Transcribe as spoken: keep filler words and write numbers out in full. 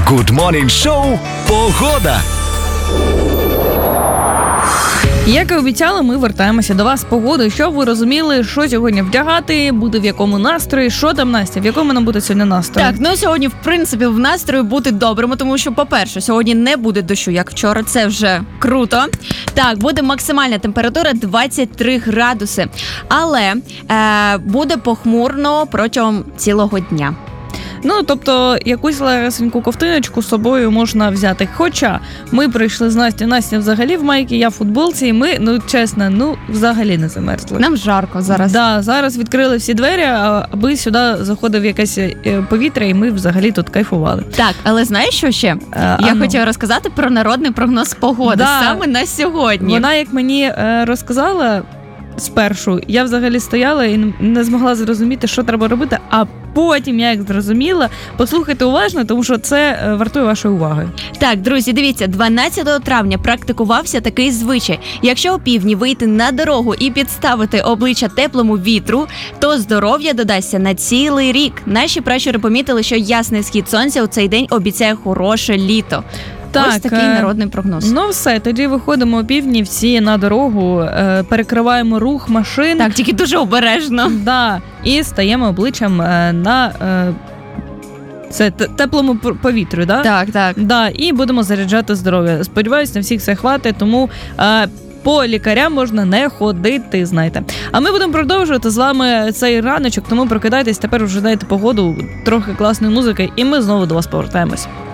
Good Morning Show «Погода». Як і обіцяли, ми вертаємося до вас з погодою, щоб ви розуміли, що сьогодні вдягати, буде в якому настрої. Що там, Настя, в якому нам буде сьогодні настрій? Так, ну сьогодні, в принципі, в настрої бути добрими, тому що, по-перше, сьогодні не буде дощу, як вчора, це вже круто. Так, буде максимальна температура двадцять три градуси, але е, буде похмурно протягом цілого дня. Ну, тобто, якусь легесеньку ковтиночку з собою можна взяти. Хоча ми прийшли з Настю, Настя взагалі в майці, я в футболці, і ми, ну, чесно, ну, взагалі не замерзли. Нам жарко зараз. Да, зараз відкрили всі двері, аби сюди заходив якесь повітря, і ми взагалі тут кайфували. Так, але знаєш, що ще? А, я ану. хотіла розказати про народний прогноз погоди, Да. саме на сьогодні. Вона, як мені е, розказала спершу, я взагалі стояла і не змогла зрозуміти, що треба робити, а потім я як зрозуміла, послухайте уважно, тому що це е, вартує вашої уваги. Так, друзі, дивіться, дванадцятого травня практикувався такий звичай. Якщо о півдні вийти на дорогу і підставити обличчя теплому вітру, то здоров'я додасться на цілий рік. Наші пращури помітили, що ясний схід сонця у цей день обіцяє хороше літо. Так, ось такий е, народний прогноз. Ну все, тоді виходимо о півдні всі на дорогу, е, перекриваємо рух машин. Так, тільки дуже обережно. Да, і стаємо обличчям е, на е, це т- теплому п- повітрю, да? Так, так. Да, і будемо заряджати здоров'я. Сподіваюсь, на всіх все хватить, тому е, по лікарям можна не ходити, знаєте. А ми будемо продовжувати з вами цей раночок, тому прокидайтесь, тепер вже дайте погоду, трохи класної музики, і ми знову до вас повертаємось.